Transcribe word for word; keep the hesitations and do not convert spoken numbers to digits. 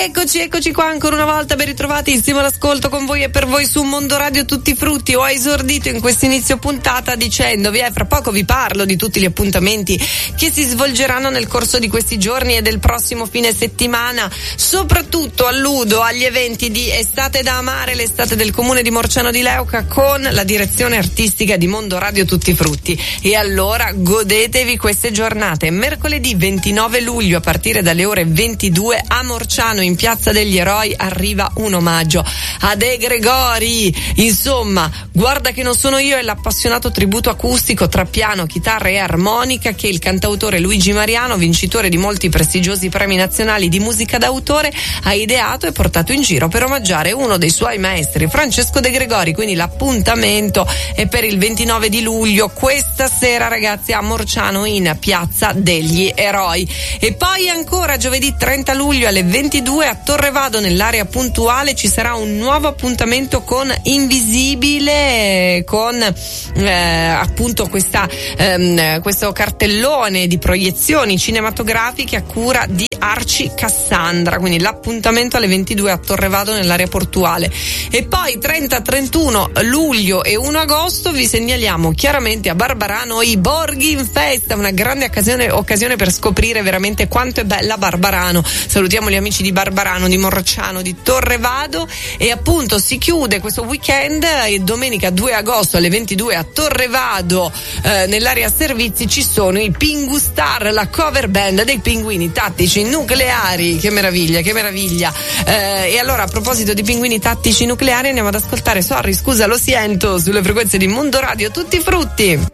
Eccoci, eccoci qua ancora una volta, ben ritrovati insieme all'ascolto con voi e per voi su Mondo Radio Tutti i Frutti. Ho esordito in questo inizio puntata dicendovi, eh, fra poco vi parlo di tutti gli appuntamenti che si svolgeranno nel corso di questi giorni e del prossimo fine settimana. Soprattutto alludo agli eventi di Estate da Amare, l'estate del comune di Morciano di Leuca con la direzione artistica di Mondo Radio Tutti i Frutti. E allora godetevi queste giornate. Mercoledì ventinove luglio a partire dalle ore ventidue a Morciano in Piazza degli Eroi arriva un omaggio a De Gregori. Insomma, guarda che non sono io, è l'appassionato tributo acustico tra piano, chitarra e armonica che il cantautore Luigi Mariano, vincitore di molti prestigiosi premi nazionali di musica d'autore, ha ideato e portato in giro per omaggiare uno dei suoi maestri, Francesco De Gregori. Quindi l'appuntamento è per il ventinove di luglio, questa sera ragazzi, a Morciano in Piazza degli Eroi. E poi ancora giovedì trenta luglio alle ventidue a Torrevado nell'area puntuale ci sarà un nuovo appuntamento con Invisibile, con eh, appunto questa ehm, questo cartellone di proiezioni cinematografiche a cura di Arci Cassandra. Quindi l'appuntamento alle ventidue a Torrevado nell'area portuale. E poi trenta, trentuno luglio e primo agosto vi segnaliamo chiaramente a Barbarano i Borghi in Festa, una grande occasione, occasione per scoprire veramente quanto è bella Barbarano. Salutiamo gli amici di Barbarano, di Morciano, di Torrevado. E appunto si chiude questo weekend e domenica due agosto alle ventidue a Torrevado eh, nell'area servizi ci sono i Pingu Star, la cover band dei Pinguini Tattici Nucleari. Che meraviglia, che meraviglia. Eh, e allora a proposito di Pinguini Tattici Nucleari andiamo ad ascoltare Sorry, scusa, lo sento sulle frequenze di Mondo Radio Tutti i Frutti.